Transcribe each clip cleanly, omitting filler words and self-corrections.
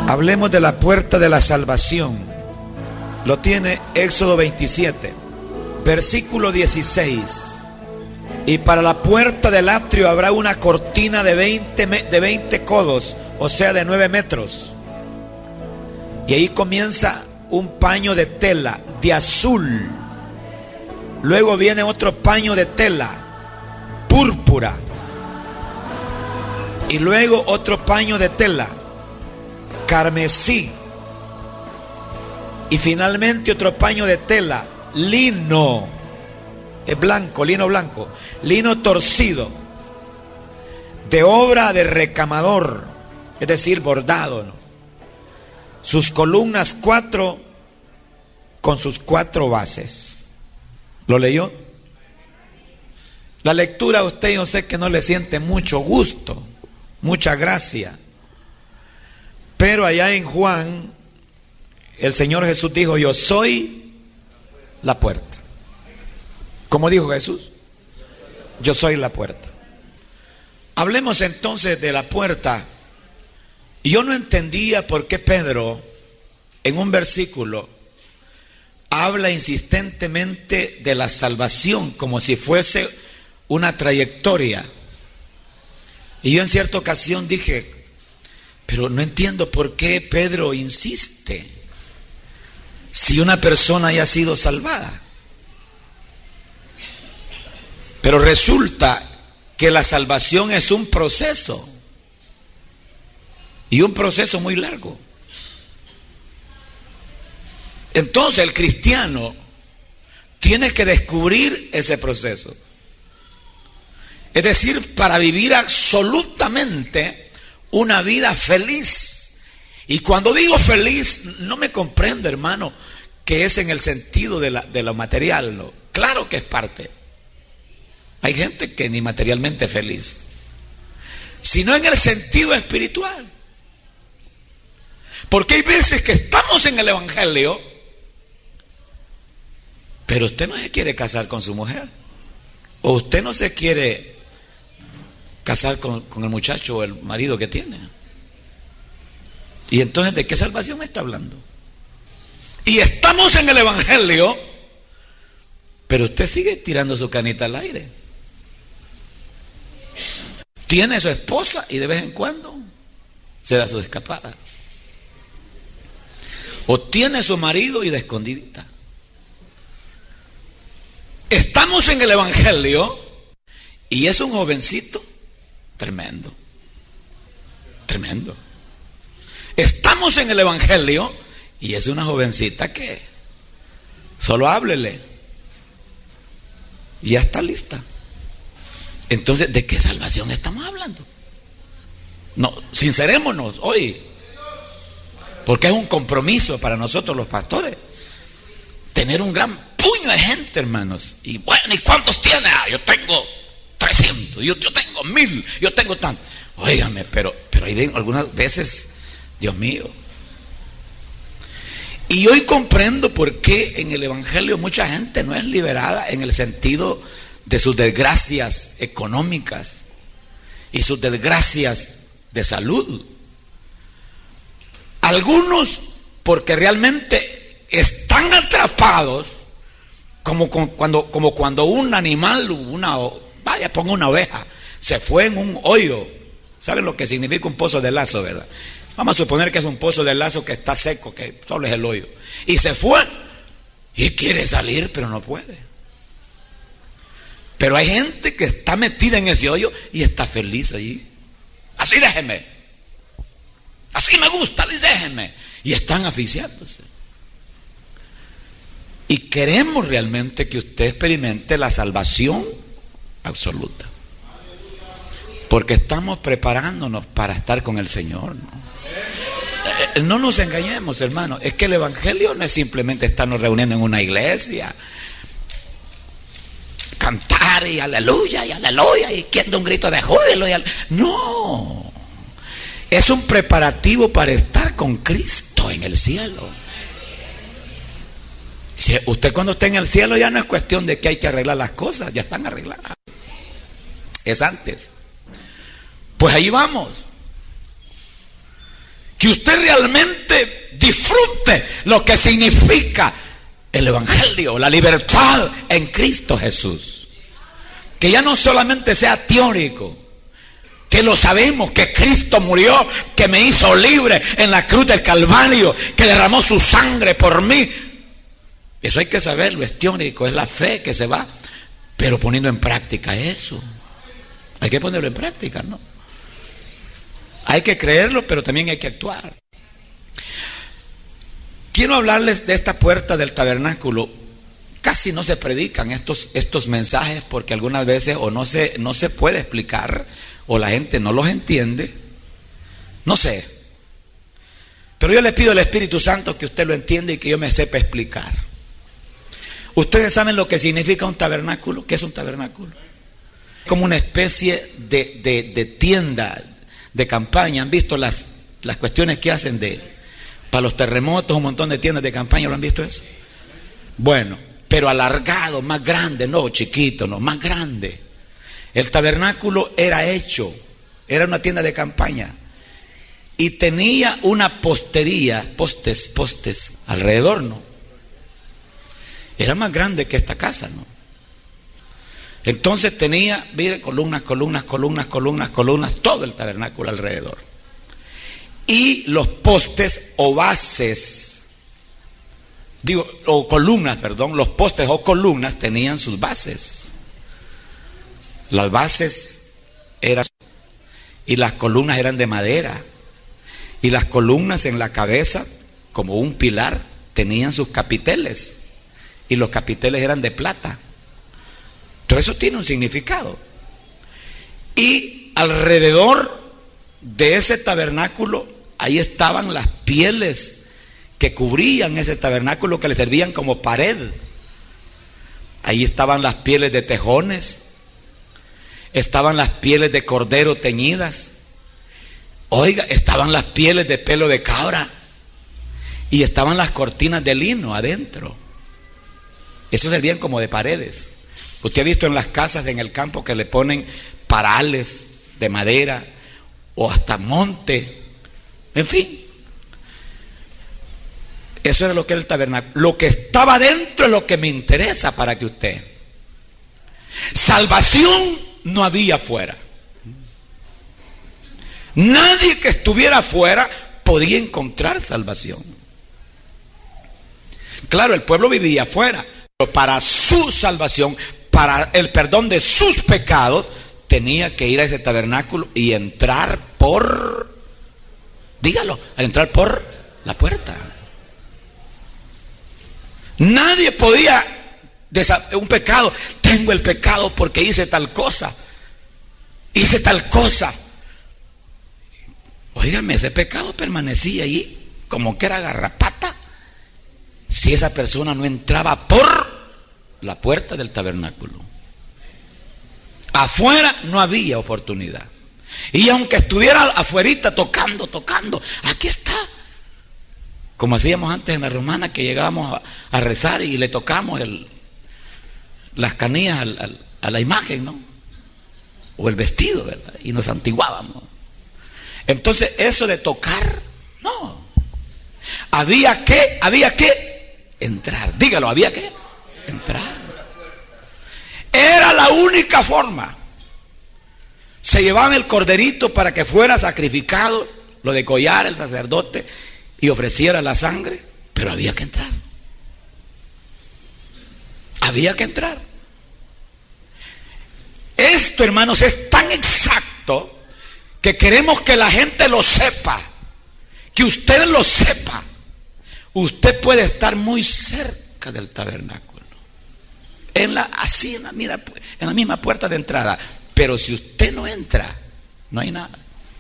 Hablemos de la puerta de la salvación. Lo tiene Éxodo 27, versículo 16. Y para la puerta del atrio habrá una cortina de 20 codos, o sea, de 9 metros. Y ahí comienza un paño de tela de azul. Luego viene otro paño de tela púrpura. Y luego otro paño de tela carmesí. Y finalmente otro paño de tela lino. Es blanco, lino blanco. Lino torcido. De obra de recamador. Es decir, bordado, ¿no? Sus columnas 4 con sus 4 bases. ¿Lo leyó? La lectura a usted yo sé que no le siente mucho gusto, mucha gracia. Pero allá en Juan, el Señor Jesús dijo: yo soy la puerta. ¿Cómo dijo Jesús? Yo soy la puerta. Hablemos entonces de la puerta. Y yo no entendía por qué Pedro, en un versículo, habla insistentemente de la salvación como si fuese una trayectoria. Y yo en cierta ocasión dije: pero no entiendo por qué Pedro insiste si una persona ya ha sido salvada. Pero resulta que la salvación es un proceso, y un proceso muy largo. Entonces el cristiano tiene que descubrir ese proceso. Es decir, para vivir absolutamente una vida feliz. Y cuando digo feliz, no me comprende, hermano, que es en el sentido de lo material, ¿no? Claro que es parte. Hay gente que ni materialmente es feliz, sino en el sentido espiritual. Porque hay veces que estamos en el evangelio, pero usted no se quiere casar con su mujer, o usted no se quiere casar con el muchacho o el marido que tiene. Y entonces, ¿de qué salvación me está hablando? Y estamos en el evangelio, pero usted sigue tirando su canita al aire. Tiene su esposa y de vez en cuando se da su escapada. O tiene su marido y de escondidita. Estamos en el evangelio y es un jovencito tremendo. Tremendo. Estamos en el evangelio y es una jovencita que solo háblele y ya está lista. Entonces, ¿de qué salvación estamos hablando? No, sincerémonos hoy, porque es un compromiso para nosotros los pastores tener un gran puño de gente, hermanos. Y bueno, ¿y cuántos tiene? Yo tengo 300, yo tengo 1000, yo tengo tanto. Óigame, pero hay algunas veces, Dios mío. Y hoy comprendo por qué en el evangelio mucha gente no es liberada en el sentido de sus desgracias económicas y sus desgracias de salud. Algunos porque realmente están atrapados como cuando un animal, ponga una oveja, se fue en un hoyo. ¿Saben lo que significa un pozo de lazo, verdad? Vamos a suponer que es un pozo de lazo que está seco, que solo es el hoyo. Y se fue y quiere salir, pero no puede. Pero hay gente que está metida en ese hoyo y está feliz allí. Así déjeme. Así me gusta, déjeme. Y están asfixiándose. Y queremos realmente que usted experimente la salvación absoluta. Porque estamos preparándonos para estar con el Señor, ¿no? No nos engañemos, hermanos. Es que el evangelio no es simplemente estarnos reuniendo en una iglesia, cantar y aleluya, y quien da un grito de júbilo. No. Es un preparativo para estar con Cristo en el cielo. Si usted cuando esté en el cielo ya no es cuestión de que hay que arreglar las cosas, ya están arregladas. Es antes. Pues ahí vamos. que usted realmente disfrute lo que significa el evangelio, la libertad en Cristo Jesús. Que ya no solamente sea teórico, que lo sabemos, que Cristo murió, que me hizo libre en la cruz del Calvario, que derramó su sangre por mí. Eso hay que saberlo, es teórico, es la fe que se va, pero poniendo en práctica eso. Hay que ponerlo en práctica, ¿no? Hay que creerlo, pero también hay que actuar. Quiero hablarles de esta puerta del tabernáculo. Casi no se predican estos mensajes porque algunas veces o no se puede explicar o la gente no los entiende. No sé. Pero yo le pido al Espíritu Santo que usted lo entienda y que yo me sepa explicar. ¿Ustedes saben lo que significa un tabernáculo? ¿Qué es un tabernáculo? Como una especie de tienda de campaña. ¿Han visto las cuestiones que hacen para los terremotos? Un montón de tiendas de campaña, ¿lo han visto eso? Bueno, pero alargado, más grande, no chiquito, no, más grande. El tabernáculo era una tienda de campaña y tenía una postería, postes alrededor, ¿no? Era más grande que esta casa, ¿no? Entonces tenía, mire, columnas, todo el tabernáculo alrededor. Y los postes o bases, los postes o columnas tenían sus bases. Las bases eran, y las columnas eran de madera. Y las columnas en la cabeza, como un pilar, tenían sus capiteles. Y los capiteles eran de plata. Todo eso tiene un significado. Y alrededor de ese tabernáculo, ahí estaban las pieles que cubrían ese tabernáculo, que le servían como pared. Ahí estaban las pieles de tejones, estaban las pieles de cordero teñidas, oiga, estaban las pieles de pelo de cabra, y estaban las cortinas de lino adentro. Eso servían como de paredes. Usted ha visto en las casas en el campo que le ponen parales de madera o hasta monte, en fin. Eso era lo que era el tabernáculo. Lo que estaba dentro es lo que me interesa para que usted. Salvación no había afuera. Nadie que estuviera afuera podía encontrar salvación. Claro, el pueblo vivía afuera, pero para su salvación, para el perdón de sus pecados, tenía que ir a ese tabernáculo y entrar entrar por la puerta. Nadie podía, un pecado, tengo el pecado porque hice tal cosa. Óigame, ese pecado permanecía ahí como que era garrapata si esa persona no entraba por la puerta del tabernáculo. Afuera no había oportunidad. Y aunque estuviera afuerita tocando, aquí está. Como hacíamos antes en la romana, que llegábamos a rezar y le tocamos las canillas a la imagen, ¿no? O el vestido, ¿verdad? Y nos santiguábamos. Entonces, eso de tocar, no. Había que entrar. Dígalo, había que entrar. Era la única forma. Se llevaban el corderito para que fuera sacrificado, lo degollara el sacerdote y ofreciera la sangre, pero había que entrar. Había que entrar. Esto, hermanos, es tan exacto que queremos que la gente lo sepa, que usted lo sepa. Usted puede estar muy cerca del tabernáculo, en la misma puerta de entrada, pero si usted no entra, no hay nada.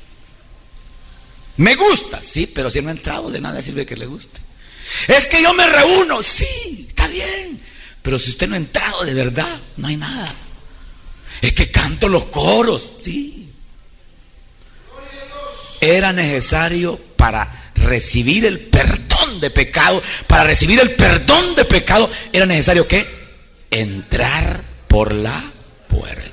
Me gusta, sí, pero si no ha entrado, de nada sirve que le guste. Es que yo me reúno, sí, está bien, pero si usted no ha entrado de verdad, no hay nada. Es que canto los coros, sí. Era necesario para recibir el perdón de pecado. Para recibir el perdón de pecado era necesario que entrar por la puerta.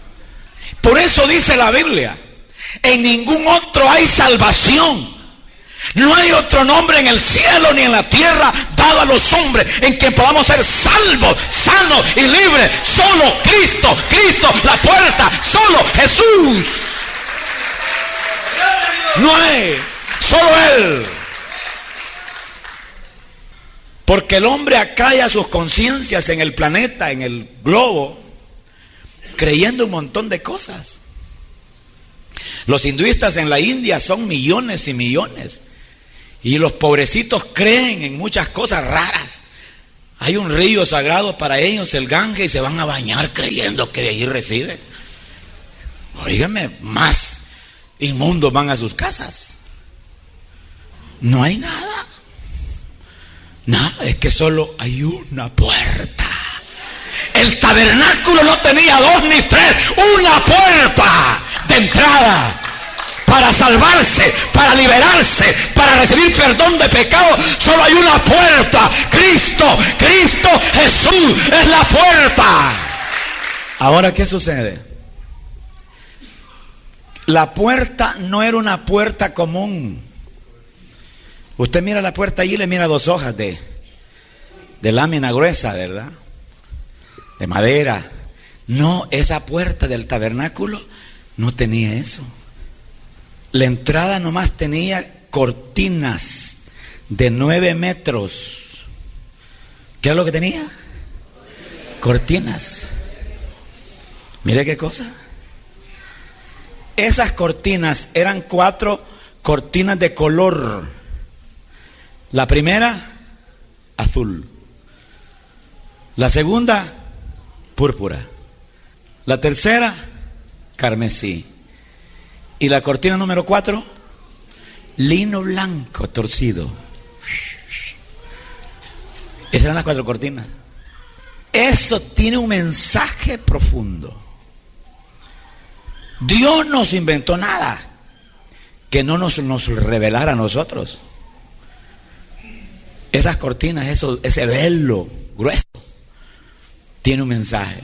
Por eso dice la Biblia: en ningún otro hay salvación, No hay otro nombre en el cielo ni en la tierra dado a los hombres en que podamos ser salvos, sanos y libres. Solo Cristo, Cristo la puerta, solo Jesús. No hay, solo Él. Porque el hombre acalla sus conciencias en el planeta, en el globo, creyendo un montón de cosas. Los hinduistas en la India son millones y millones. Y los pobrecitos creen en muchas cosas raras. Hay un río sagrado para ellos, el Ganges, y se van a bañar creyendo que de ahí reside. Óigame, más inmundos van a sus casas. No hay nada. Nada, es que solo hay una puerta. El tabernáculo no tenía 2 ni 3, una puerta de entrada. Para salvarse, para liberarse, para recibir perdón de pecado, solo hay una puerta. Cristo, Cristo Jesús es la puerta. Ahora, ¿qué sucede? La puerta no era una puerta común. Usted mira la puerta allí y le mira 2 hojas de lámina gruesa, ¿verdad? De madera. No, esa puerta del tabernáculo no tenía eso. La entrada nomás tenía cortinas de 9 metros. ¿Qué es lo que tenía? Cortinas. Mire qué cosa. Esas cortinas eran 4 cortinas de color. La primera, azul. La segunda, púrpura. La tercera, carmesí. Y la cortina número 4, lino blanco torcido. Esas eran las 4 cortinas. Eso tiene un mensaje profundo. Dios no se inventó nada que no nos revelara a nosotros. Esas cortinas, ese velo grueso, tiene un mensaje.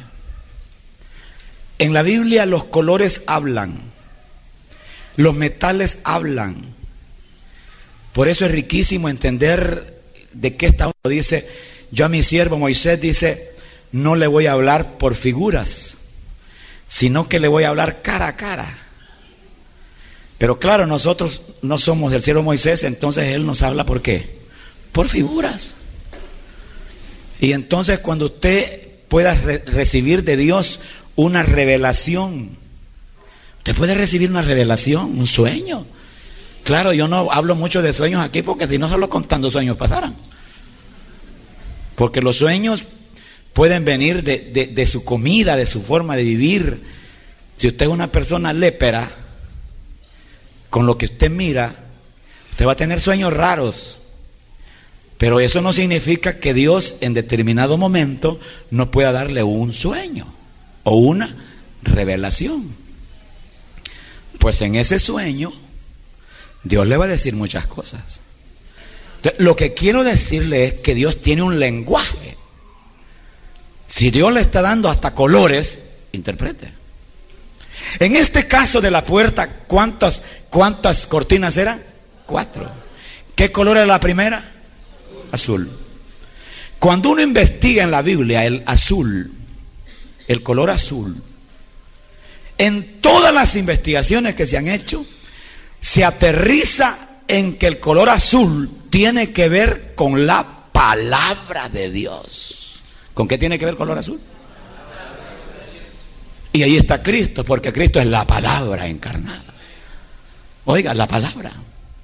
En la Biblia los colores hablan. Los metales hablan. Por eso es riquísimo entender de qué está hablando. Dice, yo a mi siervo Moisés, dice, no le voy a hablar por figuras, sino que le voy a hablar cara a cara. Pero claro, nosotros no somos del siervo Moisés, entonces él nos habla ¿por qué? Por figuras. Y entonces cuando usted pueda recibir de Dios una revelación, usted puede recibir una revelación, un sueño. Claro, yo no hablo mucho de sueños aquí porque si no solo contando sueños pasaran. Porque los sueños pueden venir de su comida, de su forma de vivir. Si usted es una persona lépera, con lo que usted mira, usted va a tener sueños raros. Pero eso no significa que Dios en determinado momento no pueda darle un sueño o una revelación. Pues en ese sueño Dios le va a decir muchas cosas. Entonces, lo que quiero decirle es que Dios tiene un lenguaje. Si Dios le está dando hasta colores, interprete. En este caso de la puerta, ¿cuántas cortinas eran? 4. ¿Qué color era la primera? Azul. Cuando uno investiga en la Biblia el azul, el color azul, en todas las investigaciones que se han hecho, se aterriza en que el color azul tiene que ver con la palabra de Dios. ¿Con qué tiene que ver el color azul? Y ahí está Cristo, porque Cristo es la palabra encarnada. Oiga, la palabra.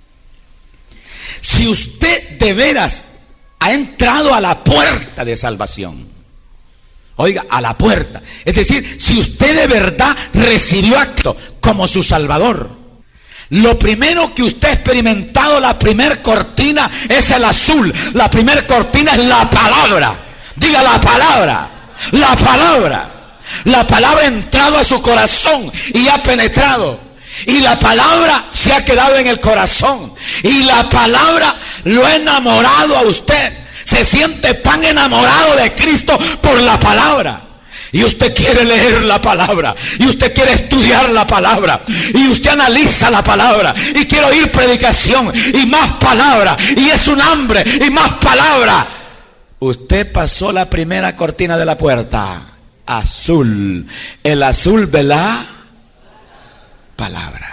Si usted de veras ha entrado a la puerta de salvación, oiga, a la puerta, es decir, si usted de verdad recibió a Cristo como su Salvador, lo primero que usted ha experimentado, la primer cortina es el azul. La primer cortina es la palabra. Diga la palabra. La palabra. La palabra ha entrado a su corazón y ha penetrado. Y la palabra se ha quedado en el corazón. Y la palabra lo ha enamorado a usted. Se siente tan enamorado de Cristo por la palabra. y usted quiere leer la palabra, y usted quiere estudiar la palabra, y usted analiza la palabra, y quiere oír predicación, y más palabra, y es un hambre, y más palabra, usted pasó la primera cortina de la puerta, azul, el azul de la palabra.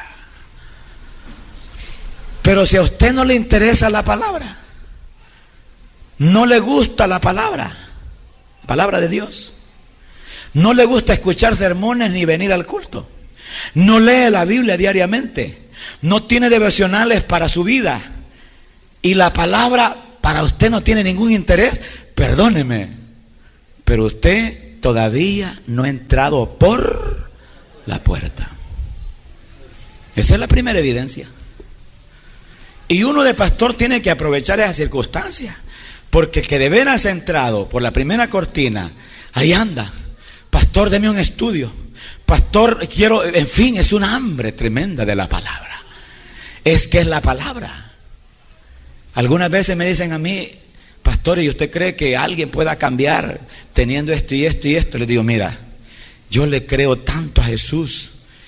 Pero si a usted no le interesa la palabra, no le gusta la palabra de Dios, no le gusta escuchar sermones ni venir al culto, no lee la Biblia diariamente, no tiene devocionales para su vida, y la palabra para usted no tiene ningún interés, perdóneme, pero usted todavía no ha entrado por la puerta. Esa es la primera evidencia. Y uno de pastor tiene que aprovechar esa circunstancia, porque el que de veras ha entrado por la primera cortina, ahí anda. Pastor, deme un estudio. Pastor, quiero, en fin, es una hambre tremenda de la palabra. Es que es la palabra. Algunas veces me dicen a mí, pastor, ¿y usted cree que alguien pueda cambiar teniendo esto y esto y esto? Les digo, mira, yo le creo tanto a Jesús,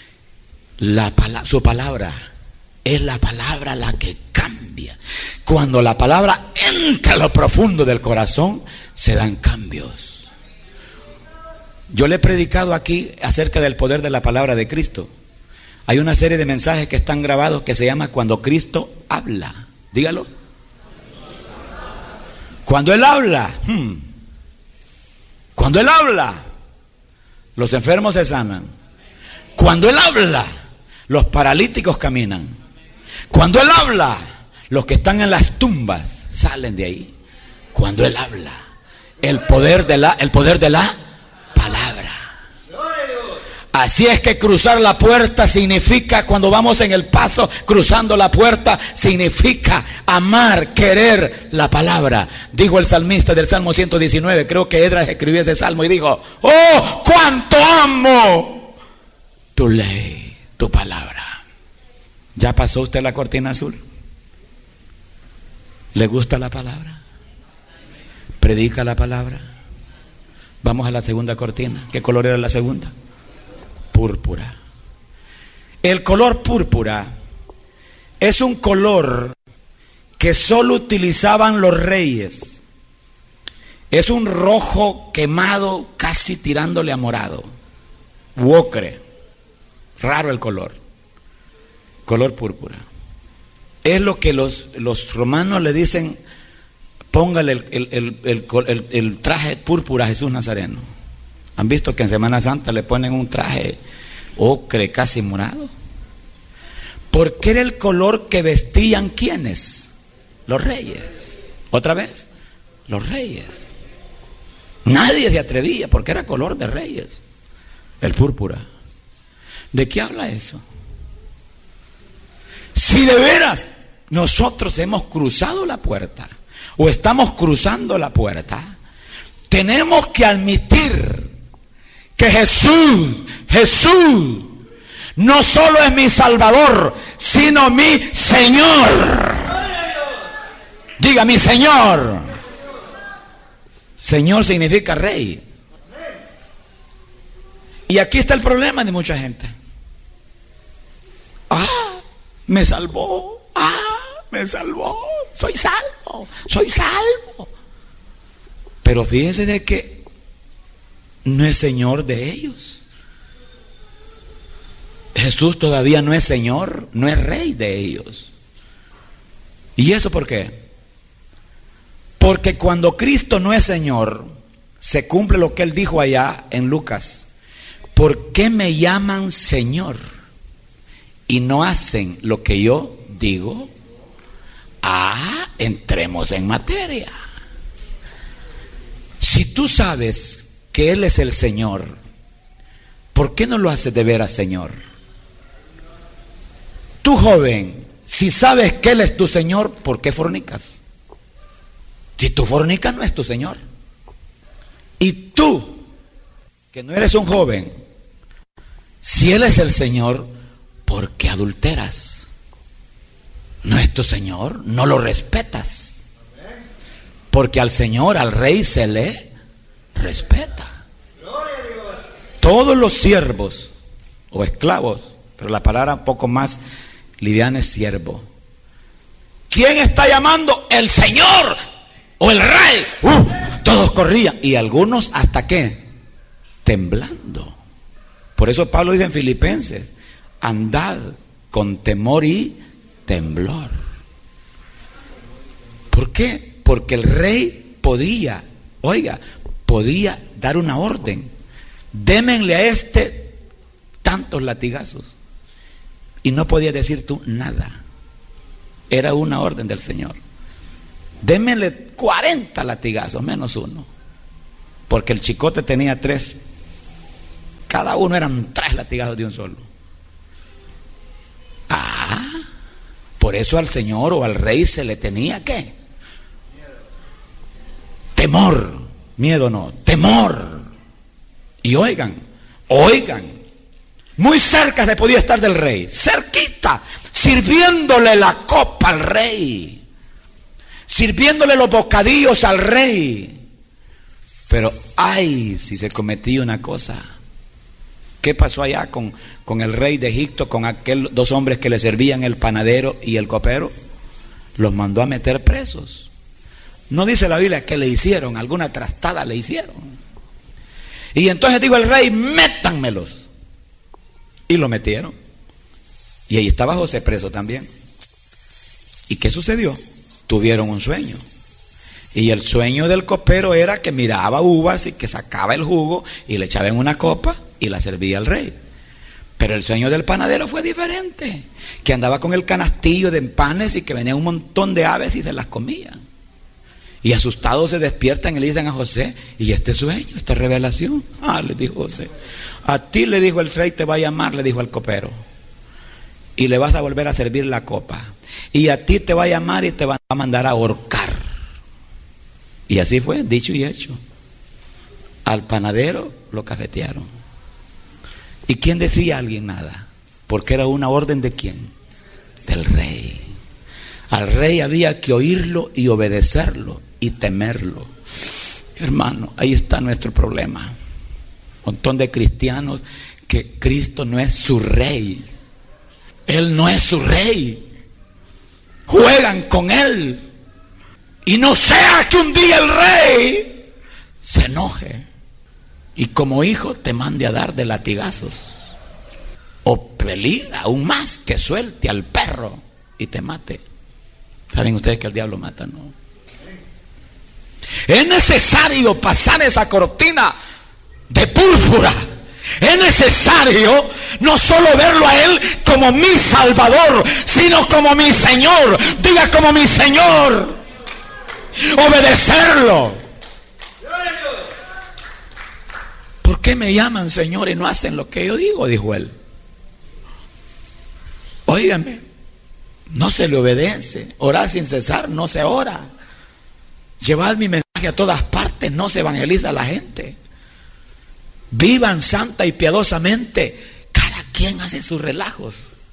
su palabra es la palabra la que cambia. Cuando la palabra entra a lo profundo del corazón, se dan cambios. Yo le he predicado aquí acerca del poder de la palabra de Cristo. Hay una serie de mensajes que están grabados que se llama Cuando Cristo habla. Dígalo. Cuando Él habla, cuando Él habla, los enfermos se sanan. Cuando Él habla, los paralíticos caminan. Cuando Él habla, los que están en las tumbas salen de ahí. Cuando Él habla, el poder de la palabra. Así es que cruzar la puerta significa, cuando vamos en el paso cruzando la puerta, significa amar, querer la palabra. Dijo el salmista del Salmo 119, creo que Edras escribió ese salmo y dijo: oh, cuánto amo tu ley, tu palabra. ¿Ya pasó usted la cortina azul? ¿Le gusta la palabra? ¿Predica la palabra? Vamos a la segunda cortina. ¿Qué color era la segunda? Púrpura. El color púrpura es un color que solo utilizaban los reyes. Es un rojo quemado, casi tirándole a morado, u ocre. Raro el color. Color púrpura. Es lo que los romanos le dicen: póngale el traje púrpura a Jesús Nazareno. ¿Han visto que en Semana Santa le ponen un traje ocre casi morado? Porque era el color que vestían ¿quiénes? Los reyes. ¿Otra vez? Los reyes. Nadie se atrevía porque era color de reyes. El púrpura. ¿De qué habla eso? Si de veras nosotros hemos cruzado la puerta o estamos cruzando la puerta, tenemos que admitir que Jesús no solo es mi Salvador, sino mi Señor. Diga, mi Señor. Señor significa rey. Y aquí está el problema de mucha gente. Me salvó, me salvó, soy salvo. Pero fíjense de que no es Señor de ellos. Jesús todavía no es Señor, no es Rey de ellos. ¿Y eso por qué? Porque cuando Cristo no es Señor, se cumple lo que Él dijo allá en Lucas: ¿por qué me llaman Señor y no hacen lo que yo digo? Entremos en materia. Si tú sabes que Él es el Señor, ¿por qué no lo haces de veras Señor? Tú, joven, si sabes que Él es tu Señor, ¿por qué fornicas? Si tú fornicas, no es tu Señor. Y tú, que no eres un joven, si Él es el Señor, ¿por qué adulteras? No es tu Señor, no lo respetas. Porque al Señor, al Rey, se le respeta. todos los siervos o esclavos, pero la palabra un poco más liviana es siervo. ¿Quién está llamando? El Señor o el Rey. Todos corrían, y algunos hasta qué, temblando. Por eso Pablo dice en Filipenses: andad con temor y temblor. ¿Por qué? Porque el rey podía dar una orden: démenle a este tantos latigazos. Y no podías decir tú nada. Era una orden del Señor: démenle 40 latigazos menos uno, porque el chicote tenía 3, cada uno eran 3 latigazos de un solo. Por eso al Señor o al Rey se le tenía ¿qué? Temor. Miedo no, temor. Y oigan, muy cerca se podía estar del Rey, cerquita, sirviéndole la copa al Rey, sirviéndole los bocadillos al Rey. Pero ay, si se cometía una cosa. ¿Qué pasó allá con el rey de Egipto, con aquellos 2 hombres que le servían, el panadero y el copero? Los mandó a meter presos. No dice la Biblia que le hicieron, alguna trastada le hicieron. Y entonces dijo el rey: métanmelos. Y lo metieron. Y ahí estaba José preso también. ¿Y qué sucedió? Tuvieron un sueño. Y el sueño del copero era que miraba uvas y que sacaba el jugo y le echaba en una copa y la servía al rey. Pero el sueño del panadero fue diferente, que andaba con el canastillo de panes y que venía un montón de aves y se las comían. Y asustados se despiertan y le dicen a José: ¿y este sueño, esta revelación? Le dijo José: a ti, le dijo el rey, te va a llamar, le dijo al copero, y le vas a volver a servir la copa. Y a ti te va a llamar y te va a mandar a ahorcar. Y así fue, dicho y hecho. Al panadero lo cafetearon. ¿Y quién decía a alguien nada? Porque era una orden ¿de quién? Del rey. Al rey había que oírlo y obedecerlo y temerlo. Hermano, ahí está nuestro problema. Un montón de cristianos que Cristo no es su rey. Él no es su rey. Juegan con él. Y no sea que un día el rey se enoje y como hijo te mande a dar de latigazos. O peligra aún más que suelte al perro y te mate. ¿Saben ustedes que el diablo mata? No. Es necesario pasar esa cortina de púrpura. Es necesario no solo verlo a Él como mi Salvador, sino como mi Señor. Diga: como mi Señor. Obedecerlo. ¿Por qué me llaman Señor y no hacen lo que yo digo? Dijo él. Óigame, no se le obedece. Orar sin cesar, no se ora. Llevad mi mensaje a todas partes, no se evangeliza a la gente. Vivan santa y piadosamente. Cada quien hace sus relajos.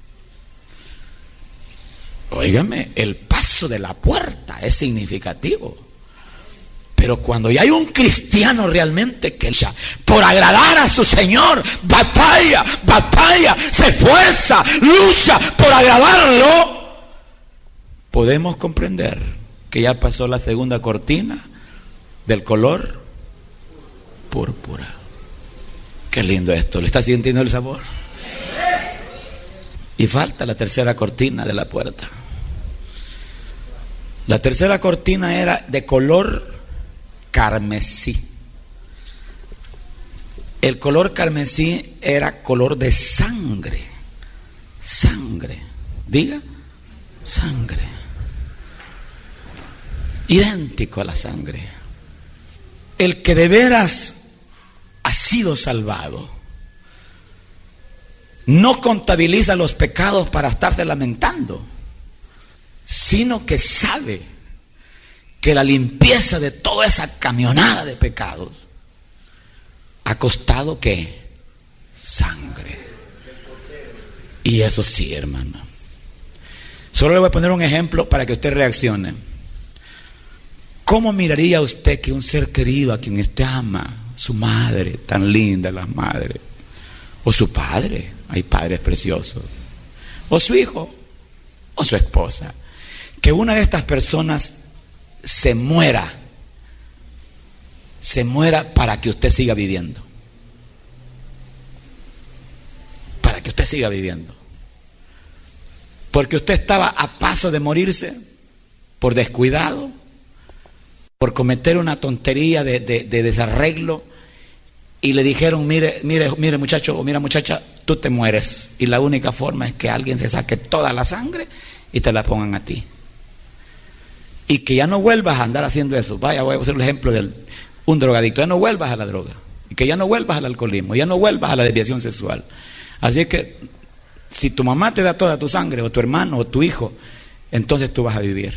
Óigame, el paso de la puerta es significativo. Pero cuando ya hay un cristiano realmente que lucha por agradar a su Señor, batalla, se esfuerza, lucha por agradarlo, podemos comprender que ya pasó la segunda cortina del color púrpura. Qué lindo esto, ¿le está sintiendo el sabor? Y falta la tercera cortina de la puerta. La tercera cortina era de color carmesí. El color carmesí era color de sangre. Sangre. Diga, sangre. Idéntico a la sangre. El que de veras ha sido salvado no contabiliza los pecados para estarse lamentando, sino que sabe que la limpieza de toda esa camionada de pecados ha costado ¿qué? Sangre. Y eso sí, hermano. Solo le voy a poner un ejemplo para que usted reaccione. ¿Cómo miraría usted que un ser querido a quien usted ama su madre, tan linda las madres, o su padre, hay padres preciosos, o su hijo, o su esposa, que una de estas personas se muera para que usted siga viviendo. Para que usted siga viviendo. Porque usted estaba a paso de morirse por descuidado, por cometer una tontería de desarreglo, y le dijeron, mire muchacho, o mira muchacha, tú te mueres, y la única forma es que alguien se saque toda la sangre y te la pongan a ti. Y que ya no vuelvas a andar haciendo eso. Vaya, voy a hacer el ejemplo de un drogadicto. Ya no vuelvas a la droga, y que ya no vuelvas al alcoholismo, ya no vuelvas a la desviación sexual. Así que si tu mamá te da toda tu sangre, o tu hermano, o tu hijo, entonces tú vas a vivir.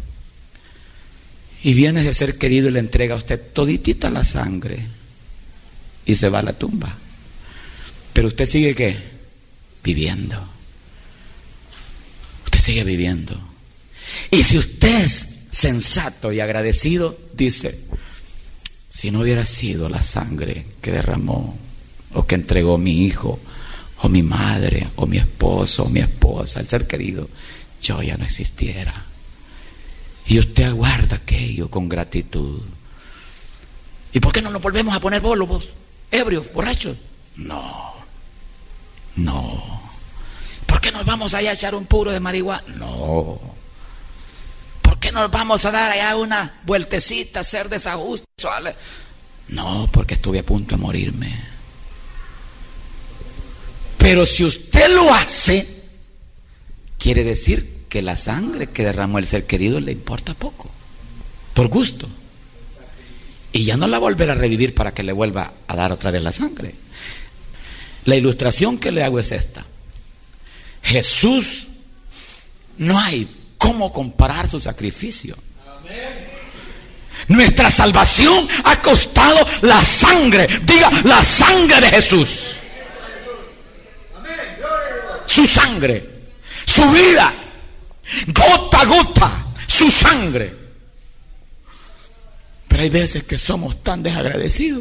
Y viene ese ser querido y le entrega a usted toditita la sangre y se va a la tumba. Pero usted sigue ¿qué? Viviendo. Usted sigue viviendo. Y si usted es sensato y agradecido, dice, si no hubiera sido la sangre que derramó o que entregó mi hijo o mi madre o mi esposo o mi esposa, el ser querido, yo ya no existiera. Y usted aguarda aquello con gratitud. ¿Y por qué no nos volvemos a poner bolos, ebrios, borrachos? No. ¿Por qué nos vamos allá a echar un puro de marihuana? No. ¿Por qué nos vamos a dar allá una vueltecita, hacer desajustes sexuales? No, porque estuve a punto de morirme. Pero si usted lo hace, quiere decir que la sangre que derramó el ser querido le importa poco, por gusto, y ya no la volverá a revivir para que le vuelva a dar otra vez la sangre. La ilustración que le hago es esta: Jesús, no hay cómo comparar su sacrificio. Nuestra salvación ha costado la sangre, diga, la sangre de Jesús, su sangre, su vida, gota a gota, su sangre. Pero hay veces que somos tan desagradecidos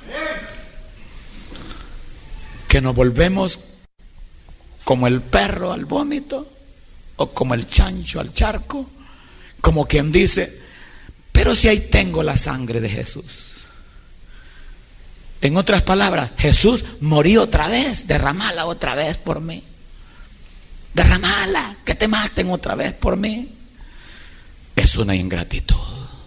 que nos volvemos como el perro al vómito, o como el chancho al charco, como quien dice, pero si ahí tengo la sangre de Jesús. En otras palabras, Jesús murió otra vez, derramala otra vez por mí. Derramala, que te maten otra vez por mí. Es una ingratitud.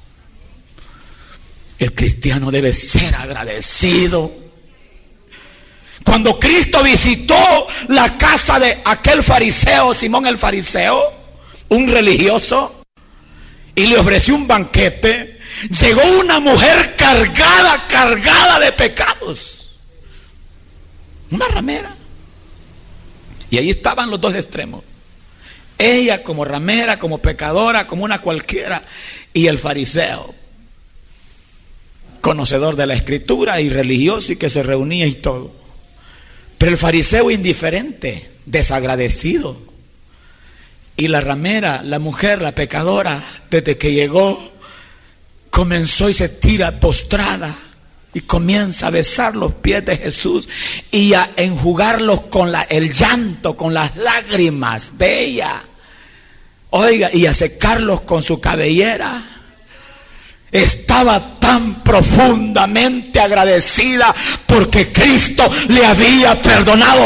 El cristiano debe ser agradecido. Cuando Cristo visitó la casa de aquel fariseo, Simón el fariseo, un religioso, y le ofreció un banquete, llegó una mujer cargada de pecados, una ramera. Y ahí estaban los dos extremos: ella como ramera, como pecadora, como una cualquiera, y el fariseo, conocedor de la escritura y religioso, y que se reunía y todo. Pero el fariseo indiferente, desagradecido. Y la ramera, la mujer, la pecadora, desde que llegó, comenzó y se tira postrada y comienza a besar los pies de Jesús y a enjugarlos con el llanto, con las lágrimas de ella. Oiga, y a secarlos con su cabellera. Estaba tan profundamente agradecida porque Cristo le había perdonado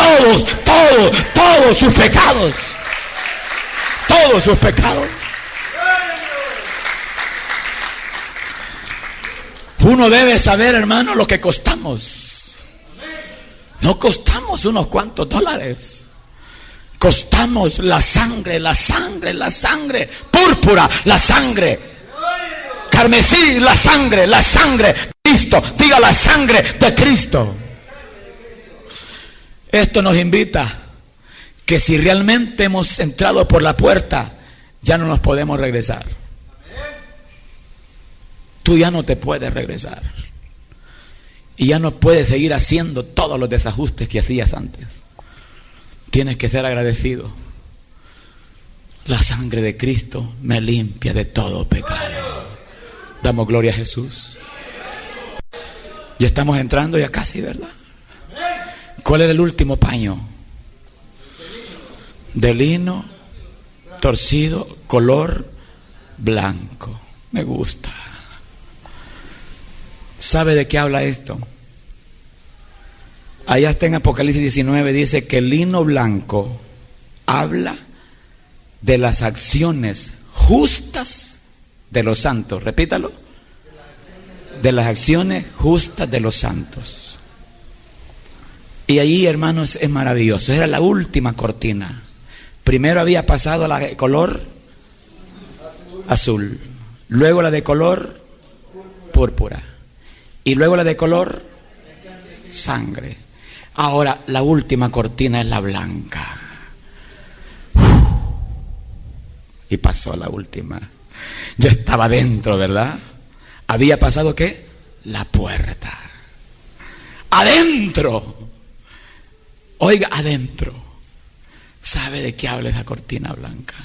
todos sus pecados. Todos sus pecados. Uno debe saber, hermano, lo que costamos. No costamos unos cuantos dólares. Costamos la sangre púrpura, la sangre carmesí, la sangre, Cristo, diga, la sangre de Cristo. Esto nos invita que si realmente hemos entrado por la puerta, ya no nos podemos regresar. Tú ya no te puedes regresar y ya no puedes seguir haciendo todos los desajustes que hacías antes. Tienes que ser agradecido. La sangre de Cristo me limpia de todo pecado. Damos gloria a Jesús. Ya estamos entrando ya casi, ¿verdad? ¿Cuál era el último paño? De lino torcido, color blanco. Me gusta. ¿Sabe de qué habla esto? Allá está en Apocalipsis 19, dice que el lino blanco habla de las acciones justas de los santos. Repítalo. De las acciones justas de los santos. Y ahí, hermanos, es maravilloso. Era la última cortina. Primero había pasado la de color azul, luego la de color púrpura y luego la de color sangre. Ahora la última cortina es la blanca. Y pasó la última. Ya estaba dentro, ¿verdad? Había pasado ¿qué? La puerta. Adentro. Oiga, adentro. ¿Sabe de qué habla esa cortina blanca?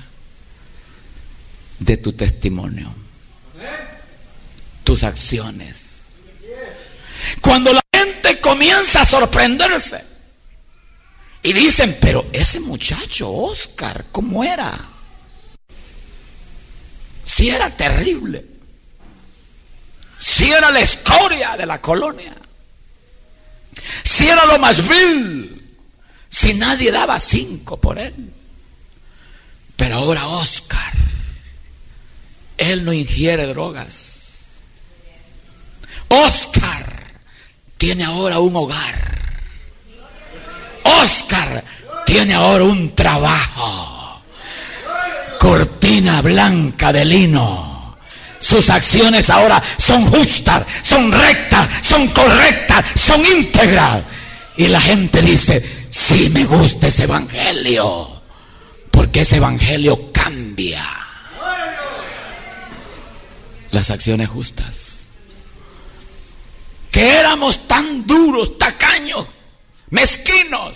De tu testimonio. Tus acciones. Cuando la gente comienza a sorprenderse y dicen, pero ese muchacho Oscar, ¿cómo era? Si era terrible. Si era la escoria de la colonia. Si era lo más vil. Si nadie daba 5 por él. Pero ahora Oscar, él no ingiere drogas. Oscar tiene ahora un hogar. Oscar tiene ahora un trabajo. Cortina blanca de lino. Sus acciones ahora son justas, son rectas, son correctas, son íntegras. Y la gente dice, sí, me gusta ese evangelio, porque ese evangelio cambia las acciones justas. Que éramos tan duros, tacaños, mezquinos.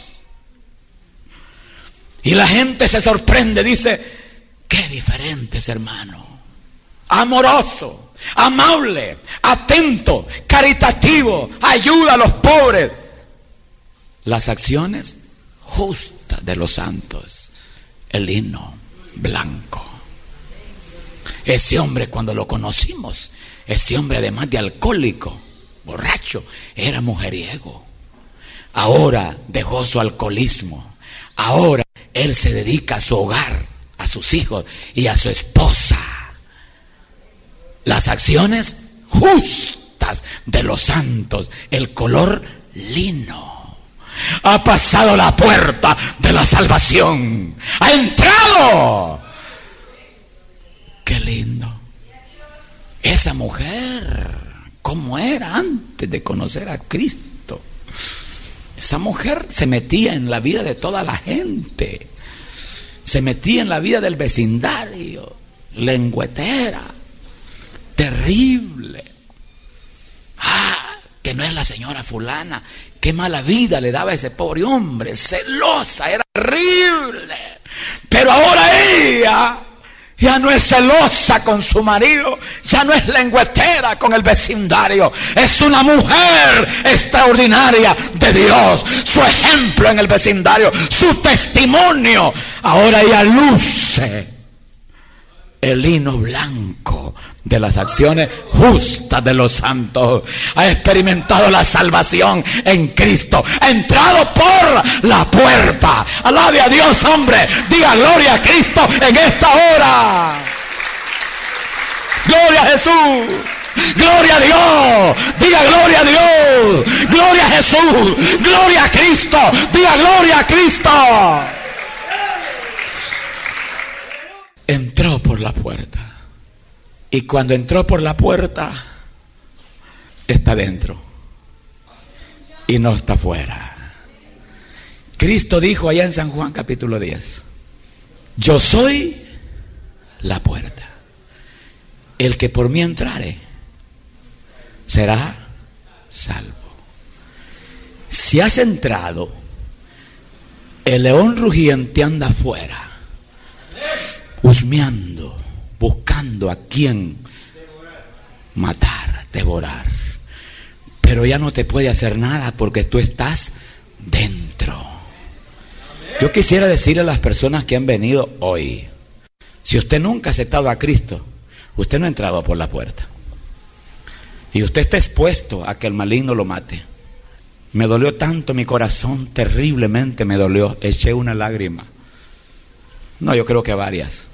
Y la gente se sorprende, dice, qué diferente es, hermano. Amoroso, amable, atento, caritativo, ayuda a los pobres. Las acciones justas de los santos. El lino blanco. Ese hombre, cuando lo conocimos, ese hombre, además de alcohólico, borracho, era mujeriego. Ahora dejó su alcoholismo. Ahora él se dedica a su hogar, a sus hijos y a su esposa. Las acciones justas de los santos. El color lino. Ha pasado la puerta de la salvación. Ha entrado. Qué lindo. Esa mujer, ¿cómo era antes de conocer a Cristo? Esa mujer se metía en la vida de toda la gente. Se metía en la vida del vecindario. Lengüetera. Terrible. Que no es la señora fulana. Qué mala vida le daba a ese pobre hombre. Celosa, era terrible. Pero ahora ella ya no es celosa con su marido. Ya no es lengüetera con el vecindario. Es una mujer extraordinaria de Dios. Su ejemplo en el vecindario. Su testimonio. Ahora ella luce el lino blanco de las acciones justas de los santos. Ha experimentado la salvación en Cristo. Ha entrado por la puerta. Alabe a Dios, hombre. Diga gloria a Cristo en esta hora. Gloria a Jesús. Gloria a Dios. Diga gloria a Dios. Gloria a Jesús. Gloria a Cristo. Diga gloria a Cristo. Entró por la puerta. Y cuando entró por la puerta, está dentro. Y no está fuera. Cristo dijo allá en San Juan capítulo 10. Yo soy la puerta. El que por mí entrare será salvo. Si has entrado, el león rugiente anda afuera, husmeando, buscando a quien matar, devorar. pero ya no te puede hacer nada porque tú estás dentro. Yo quisiera decirle a las personas que han venido hoy, si usted nunca ha aceptado a Cristo, usted no ha entrado por la puerta. Y usted está expuesto a que el maligno lo mate. Me dolió tanto mi corazón, terriblemente me dolió. Eché una lágrima. No, yo creo que varias.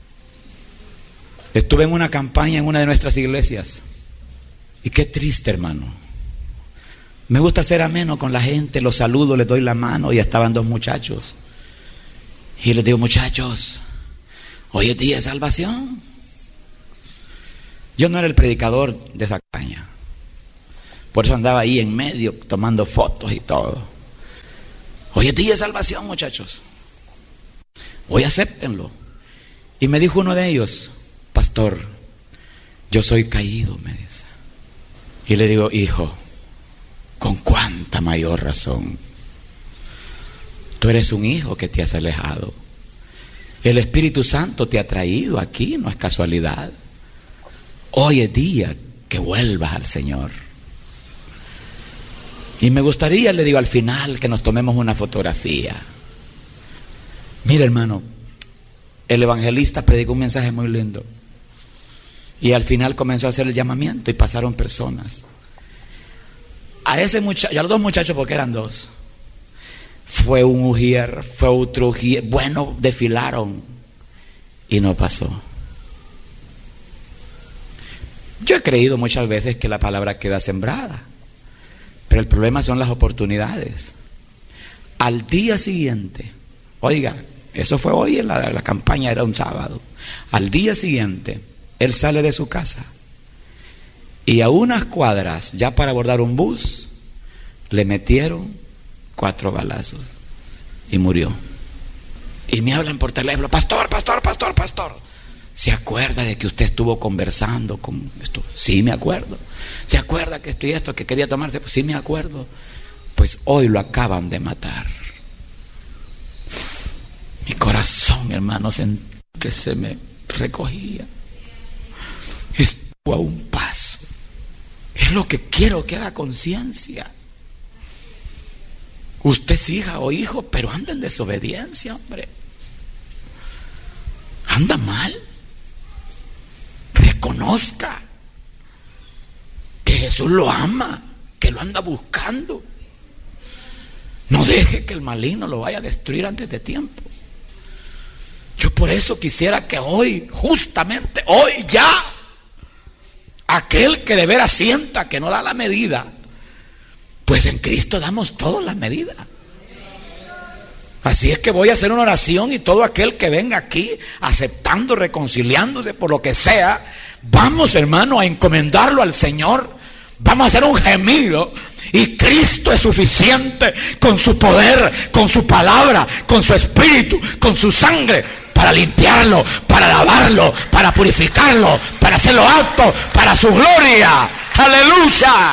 Estuve en una campaña en una de nuestras iglesias. Y qué triste, hermano. Me gusta ser ameno con la gente, los saludo, les doy la mano. Y estaban dos muchachos. Y les digo, muchachos, hoy es día de salvación. Yo no era el predicador de esa campaña. Por eso andaba ahí en medio tomando fotos y todo. Hoy es día de salvación, muchachos. Hoy acéptenlo. Y me dijo uno de ellos, pastor, yo soy caído, me dice. Y le digo, hijo, con cuánta mayor razón. Tú eres un hijo que te has alejado. El Espíritu Santo te ha traído aquí, no es casualidad. Hoy es día que vuelvas al Señor. Y me gustaría, le digo, al final que nos tomemos una fotografía. Mira, hermano, el evangelista predicó un mensaje muy lindo. Y al final comenzó a hacer el llamamiento y pasaron personas. A ese muchacho, y a los dos muchachos, porque eran dos, fue un ujier, fue otro ujier. Bueno, desfilaron y no pasó. Yo he creído muchas veces que la palabra queda sembrada, pero el problema son las oportunidades. Al día siguiente, oiga, eso fue hoy en la campaña, era un sábado. Al día siguiente, él sale de su casa y a unas cuadras, ya para abordar un bus, le metieron 4 balazos y murió. Y me hablan por teléfono, pastor. ¿Se acuerda de que usted estuvo conversando con esto? Sí, me acuerdo. ¿Se acuerda que esto y esto, que quería tomarse? Pues sí, me acuerdo. Pues hoy lo acaban de matar. Mi corazón, hermano, sentí que se me recogía. Estuvo a un paso. Es lo que quiero que haga conciencia. Usted es hija o hijo, pero anda en desobediencia, hombre. Anda mal. Reconozca que Jesús lo ama, que lo anda buscando. No deje que el maligno lo vaya a destruir antes de tiempo. Yo por eso quisiera que hoy, justamente hoy ya, aquel que de veras sienta que no da la medida, pues en Cristo damos todas las medidas. Así es que voy a hacer una oración y todo aquel que venga aquí aceptando, reconciliándose por lo que sea, vamos, hermano, a encomendarlo al Señor. Vamos a hacer un gemido y Cristo es suficiente con su poder, con su palabra, con su espíritu, con su sangre, para limpiarlo, para lavarlo, para purificarlo, para hacerlo apto para su gloria. ¡Aleluya!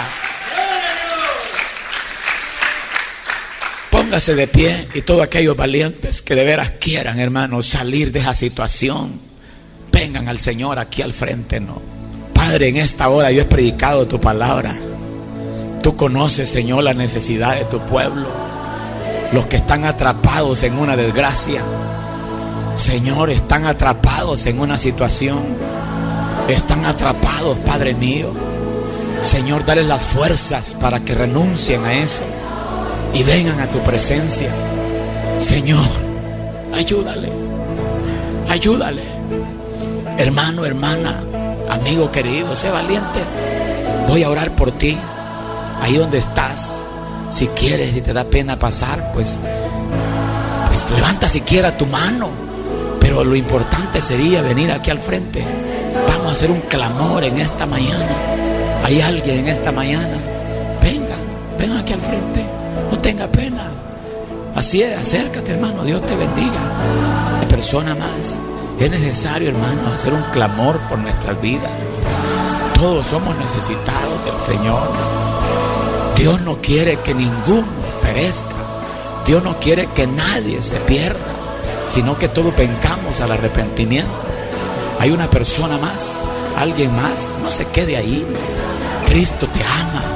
Póngase de pie y todos aquellos valientes que de veras quieran, hermanos, salir de esa situación, vengan al Señor aquí al frente, ¿no? Padre, en esta hora yo he predicado tu palabra. Tú conoces, Señor, la necesidad de tu pueblo, los que están atrapados en una desgracia. Señor, están atrapados en una situación, están atrapados, Padre mío. Señor, dale las fuerzas para que renuncien a eso y vengan a tu presencia. Señor, ayúdale, ayúdale. Hermano, hermana, amigo querido, sé valiente. Voy a orar por ti, ahí donde estás. Si quieres y te da pena pasar, pues levanta siquiera tu mano. Pero lo importante sería venir aquí al frente. Vamos a hacer un clamor en esta mañana. Hay alguien en esta mañana. Venga aquí al frente. No tenga pena. Así es, acércate, hermano. Dios te bendiga. Una persona más. Es necesario, hermano, hacer un clamor por nuestras vidas. Todos somos necesitados del Señor. Dios no quiere que ninguno perezca. Dios no quiere que nadie se pierda, sino que todos vengamos al arrepentimiento. Hay una persona más, alguien más, no se quede ahí. Cristo te ama,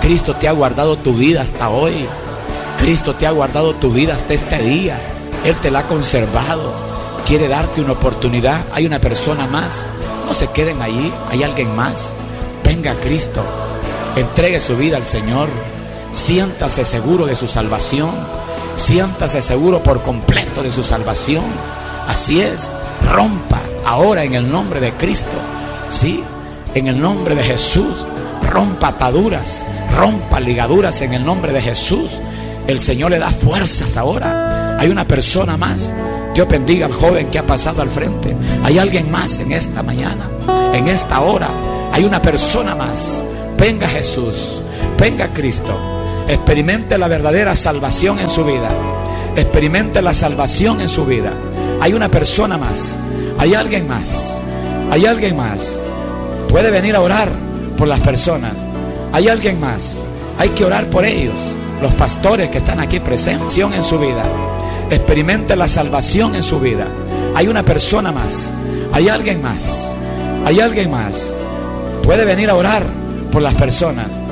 Cristo te ha guardado tu vida hasta hoy. Cristo te ha guardado tu vida hasta este día. Él te la ha conservado. Quiere darte una oportunidad. Hay una persona más. No se queden allí. Hay alguien más. Venga a Cristo. Entregue su vida al Señor. Siéntase seguro de su salvación. Siéntase seguro por completo de su salvación. Así es. Rompa ahora en el nombre de Cristo. Sí, en el nombre de Jesús. Rompa ataduras. Rompa ligaduras en el nombre de Jesús. El Señor le da fuerzas ahora. Hay una persona más. Dios bendiga al joven que ha pasado al frente. Hay alguien más en esta mañana, en esta hora. Hay una persona más. Venga Jesús, venga Cristo. Experimente la verdadera salvación en su vida. Experimente la salvación en su vida. Hay una persona más. Hay alguien más. Hay alguien más. Puede venir a orar por las personas. Hay alguien más. Hay que orar por ellos. Los pastores que están aquí presentes en su vida. Experimente la salvación en su vida. Hay una persona más. Hay alguien más. Hay alguien más. Puede venir a orar por las personas.